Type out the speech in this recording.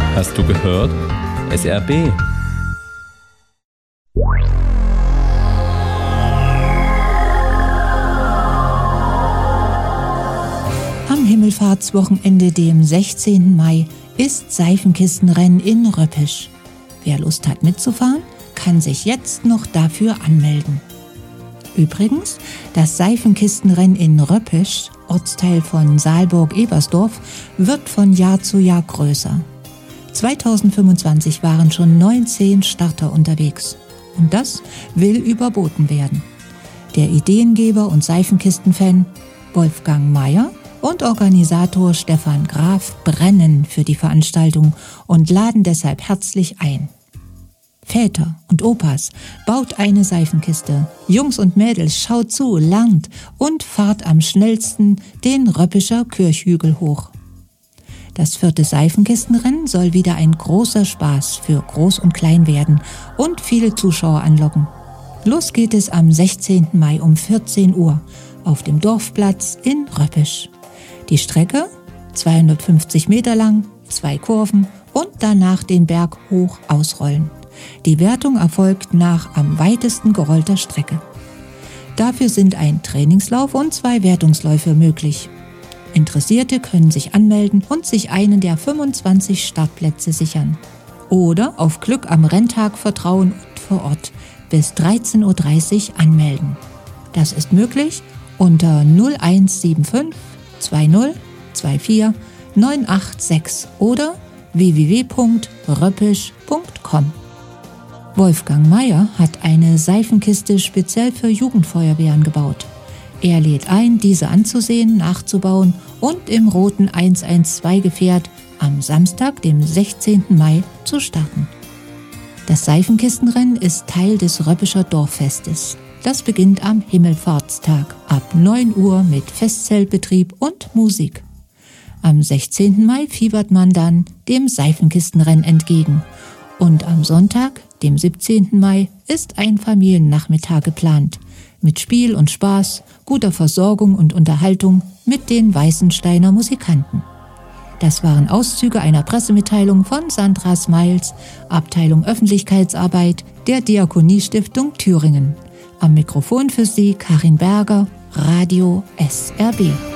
Hast du gehört? SRB. Am Himmelfahrtswochenende, dem 16. Mai, ist Seifenkistenrennen in Röppisch. Wer Lust hat mitzufahren, kann sich jetzt noch dafür anmelden. Übrigens, das Seifenkistenrennen in Röppisch, Ortsteil von Saalburg-Ebersdorf, wird von Jahr zu Jahr größer. 2025 waren schon 19 Starter unterwegs. Und das will überboten werden. Der Ideengeber und Seifenkistenfan Wolfgang Meier und Organisator Stefan Graf brennen für die Veranstaltung und laden deshalb herzlich ein. Väter und Opas, baut eine Seifenkiste. Jungs und Mädels, schaut zu, lernt und fahrt am schnellsten den Röppischer Kirchhügel hoch. Das 4. Seifenkistenrennen soll wieder ein großer Spaß für Groß und Klein werden und viele Zuschauer anlocken. Los geht es am 16. Mai um 14 Uhr auf dem Dorfplatz in Röppisch. Die Strecke 250 Meter lang, 2 Kurven und danach den Berg hoch ausrollen. Die Wertung erfolgt nach am weitesten gerollter Strecke. Dafür sind ein Trainingslauf und 2 Wertungsläufe möglich. Interessierte können sich anmelden und sich einen der 25 Startplätze sichern. Oder auf Glück am Renntag vertrauen und vor Ort bis 13.30 Uhr anmelden. Das ist möglich unter 0175 20 24 986 oder www.röppisch.com. Wolfgang Meier hat eine Seifenkiste speziell für Jugendfeuerwehren gebaut. Er lädt ein, diese anzusehen, nachzubauen und im roten 112-Gefährt am Samstag, dem 16. Mai, zu starten. Das Seifenkistenrennen ist Teil des Röppischer Dorffestes. Das beginnt am Himmelfahrtstag ab 9 Uhr mit Festzeltbetrieb und Musik. Am 16. Mai fiebert man dann dem Seifenkistenrennen entgegen. Und am Sonntag, dem 17. Mai, ist ein Familiennachmittag geplant. Mit Spiel und Spaß, guter Versorgung und Unterhaltung mit den Weißensteiner Musikanten. Das waren Auszüge einer Pressemitteilung von Sandra Smiles, Abteilung Öffentlichkeitsarbeit der Diakoniestiftung Thüringen. Am Mikrofon für Sie Karin Berger, Radio SRB.